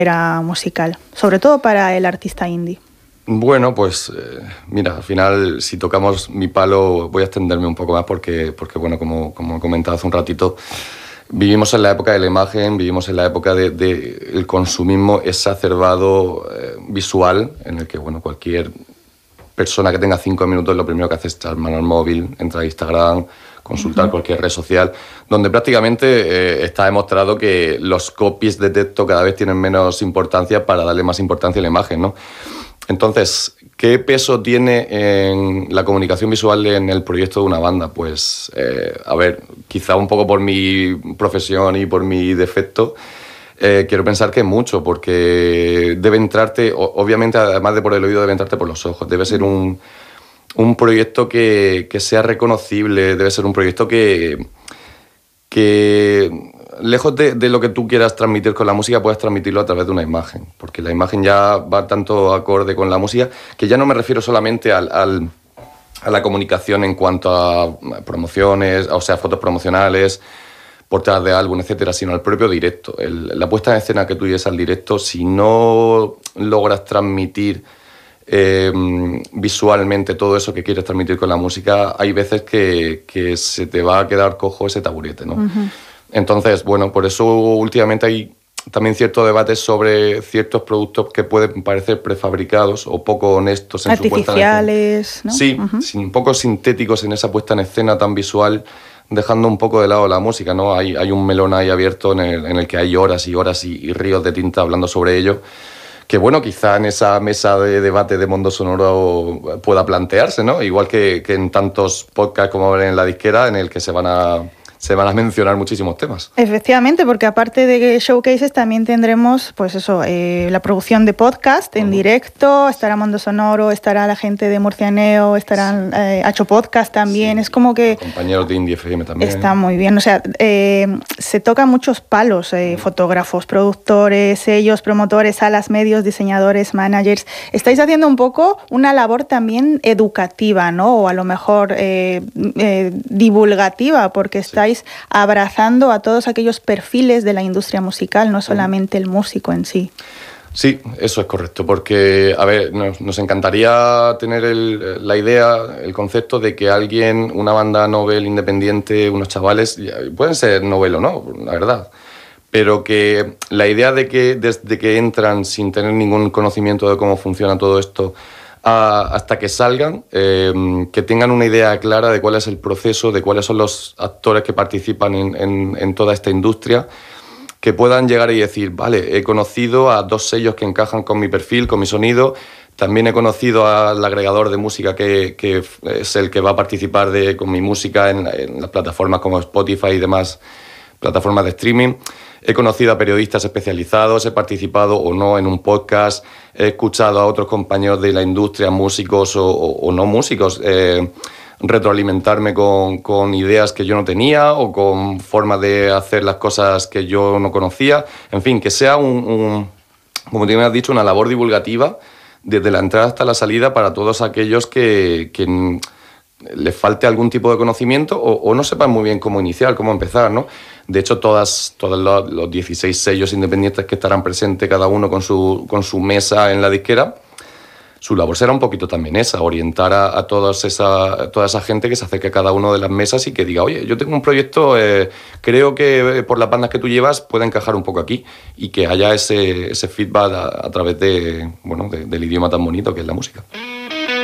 carrera musical, sobre todo para el artista indie? Bueno, pues mira, al final si tocamos mi palo voy a extenderme un poco más porque bueno, como he comentado hace un ratito, vivimos en la época de la imagen, vivimos en la época del consumismo exacerbado visual, en el que bueno, cualquier persona que tenga 5 minutos lo primero que hace es echar mano al móvil, entrar a Instagram, consultar cualquier red social, donde prácticamente está demostrado que los copies de texto cada vez tienen menos importancia para darle más importancia a la imagen, ¿no? Entonces, ¿qué peso tiene en la comunicación visual en el proyecto de una banda? Pues, a ver, quizá un poco por mi profesión y por mi defecto, quiero pensar que mucho, porque debe entrarte, obviamente, además de por el oído, debe entrarte por los ojos. Debe ser un proyecto que sea reconocible, debe ser un proyecto que lejos de lo que tú quieras transmitir con la música, puedes transmitirlo a través de una imagen, porque la imagen ya va tanto acorde con la música, que ya no me refiero solamente a la comunicación en cuanto a promociones, o sea, fotos promocionales, portadas de álbum, etcétera, sino al propio directo. La puesta en escena que tú lleves al directo, si no logras transmitir visualmente todo eso que quieres transmitir con la música, hay veces que se te va a quedar cojo ese taburete, ¿no? Uh-huh. Entonces, bueno, por eso últimamente hay también cierto debate sobre ciertos productos que pueden parecer prefabricados o poco honestos en su puesta en escena. Artificiales, ¿no? Sí, un poco sintéticos en esa puesta en escena tan visual, dejando un poco de lado la música, ¿no? Hay un melón ahí abierto en el que hay horas y horas y ríos de tinta hablando sobre ello, que bueno, quizá en esa mesa de debate de Mundo Sonoro pueda plantearse, ¿no? Igual que en tantos podcasts como en la disquera, en el que se van a mencionar muchísimos temas. Efectivamente, porque aparte de showcases también tendremos, pues eso, la producción de podcast en directo, estará Mundo Sonoro, estará la gente de Murcianeo, estarán Hacho Podcast también, sí, es como que... compañeros de Indie FM también. Está muy bien, o sea, se tocan muchos palos, fotógrafos, productores, sellos, promotores, salas, medios, diseñadores, managers. Estáis haciendo un poco una labor también educativa, ¿no? O a lo mejor divulgativa, porque estáis abrazando a todos aquellos perfiles de la industria musical, no solamente el músico en sí. Sí, eso es correcto, porque, a ver, nos encantaría tener la idea, el concepto de que alguien, una banda novel independiente, unos chavales, pueden ser novel o no, la verdad, pero que la idea de que desde que entran sin tener ningún conocimiento de cómo funciona todo esto, hasta que salgan, que tengan una idea clara de cuál es el proceso, de cuáles son los actores que participan en toda esta industria, que puedan llegar y decir, vale, he conocido a 2 sellos que encajan con mi perfil, con mi sonido, también he conocido al agregador de música que es el que va a participar con mi música en las plataformas como Spotify y demás plataformas de streaming. He conocido a periodistas especializados, he participado o no en un podcast, he escuchado a otros compañeros de la industria, músicos o no músicos, retroalimentarme con ideas que yo no tenía o con formas de hacer las cosas que yo no conocía. En fin, que sea como te has dicho, una labor divulgativa desde la entrada hasta la salida para todos aquellos que les falte algún tipo de conocimiento o no sepan muy bien cómo iniciar, cómo empezar, ¿no? De hecho, todos los 16 sellos independientes que estarán presentes, cada uno con su mesa en la disquera, su labor será un poquito también esa, orientar a toda esa gente que se acerque a cada una de las mesas y que diga, oye, yo tengo un proyecto, creo que por las bandas que tú llevas puede encajar un poco aquí, y que haya ese feedback a través del idioma tan bonito que es la música.